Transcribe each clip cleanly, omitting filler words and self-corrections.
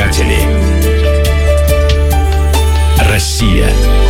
Искатели. Россия.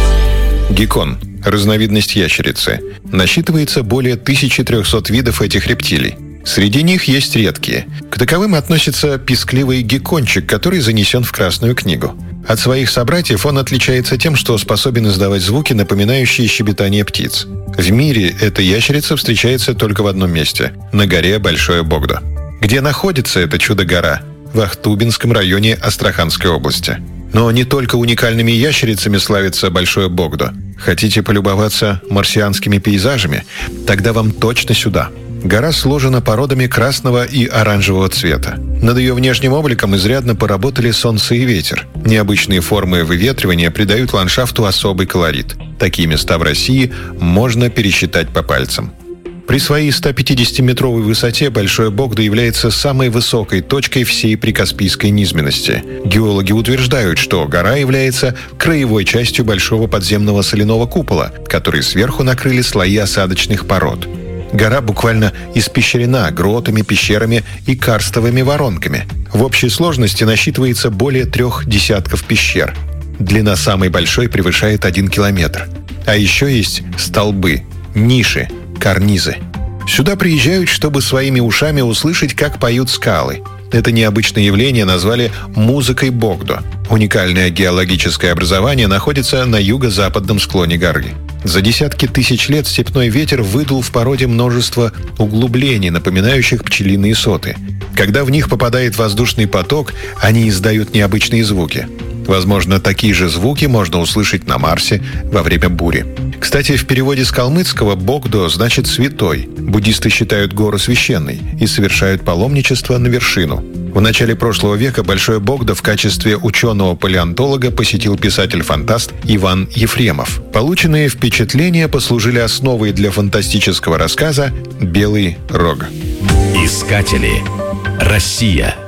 Геккон – разновидность ящерицы. Насчитывается более 1300 видов этих рептилий. Среди них есть редкие. К таковым относится пискливый геккончик, который занесен в Красную книгу. От своих собратьев он отличается тем, что способен издавать звуки, напоминающие щебетание птиц. В мире эта ящерица встречается только в одном месте – на горе Большое Богдо. Где находится это чудо-гора? В Ахтубинском районе Астраханской области. Но не только уникальными ящерицами славится Большое Богдо. Хотите полюбоваться марсианскими пейзажами? Тогда вам точно сюда. Гора сложена породами красного и оранжевого цвета. Над ее внешним обликом изрядно поработали солнце и ветер. Необычные формы выветривания придают ландшафту особый колорит. Такие места в России можно пересчитать по пальцам. При своей 150-метровой высоте Большое Богдо является самой высокой точкой всей прикаспийской низменности. Геологи утверждают, что гора является краевой частью большого подземного соляного купола, который сверху накрыли слои осадочных пород. Гора буквально испещрена гротами, пещерами и карстовыми воронками. В общей сложности насчитывается более 3 десятков пещер. Длина самой большой превышает 1 километр. А еще есть столбы, ниши, карнизы. Сюда приезжают, чтобы своими ушами услышать, как поют скалы. Это необычное явление назвали «музыкой Богдо». Уникальное геологическое образование находится на юго-западном склоне горы. За десятки тысяч лет степной ветер выдул в породе множество углублений, напоминающих пчелиные соты. Когда в них попадает воздушный поток, они издают необычные звуки. Возможно, такие же звуки можно услышать на Марсе во время бури. Кстати, в переводе с калмыцкого «Богдо» значит «святой». Буддисты считают гору священной и совершают паломничество на вершину. В начале прошлого века Большое Богдо в качестве ученого-палеонтолога посетил писатель-фантаст Иван Ефремов. Полученные впечатления послужили основой для фантастического рассказа «Белый рог». Искатели. Россия.